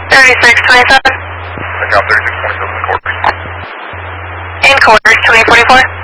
3627. Account 3627 in quarters. In quarters, 2044.